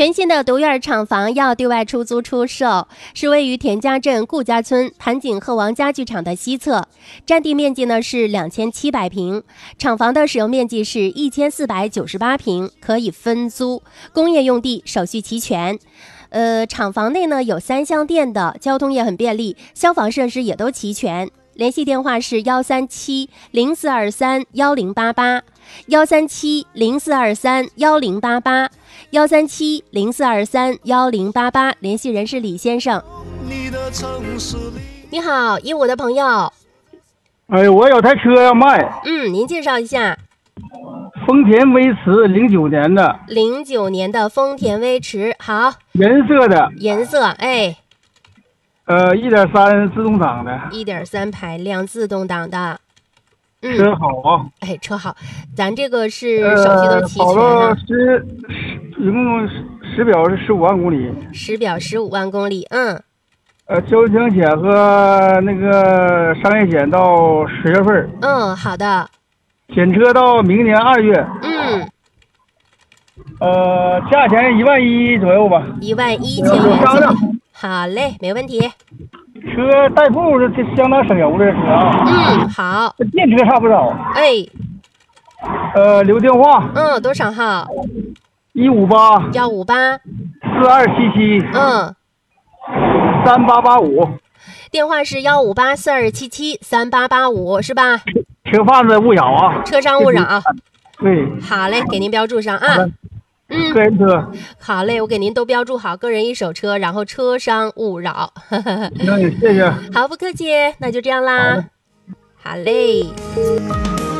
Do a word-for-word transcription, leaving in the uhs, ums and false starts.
全新的独院厂房要对外出租出售，是位于田家镇顾家村谭景鹤王家具厂的西侧，占地面积呢是两千七百平，厂房的使用面积是一千四百九十八平，可以分租，工业用地，手续齐全。呃，厂房内呢有三相电的，交通也很便利，消防设施也都齐全。联系电话是幺三七零四二三幺零八八，幺三七零四二三幺零八八，幺三七零四二三幺零八八。联系人是李先生。你好，一五的朋友。 哎，我有台车要卖。 嗯，您介绍一下。 丰田威驰零九年的。 零九年的丰田威驰，好。 颜色的。 颜色，哎。 呃，一点三自动挡的， 一点三排量自动挡的， 嗯，车好啊， 哎，车好，咱这个是手续都齐全了， 呃、跑了十，一共时表是十五万公里， 时表十五万公里，嗯， 呃，交强险和那个商业险到十月份， 嗯，好的， 检车到明年二月， 嗯， 呃，价钱一万一左右吧， 一万一千元左右。好嘞，没问题。 车代步是相当省油的车啊。 嗯，好。 跟电车差不少。 哎。 呃，留电话。 嗯，多少号？ 一五八。 幺五八。 四二七七。 嗯。 三八八五。 电话是幺五八四二七七三八八五，是吧？ 车贩子勿扰啊。 车商勿扰。 对。 好嘞，给您标注上啊。嗯， 个人车。 好嘞，我给您都标注好，个人一手车，然后车商勿扰。 那谢谢。 好，不客气，那就这样啦。好嘞。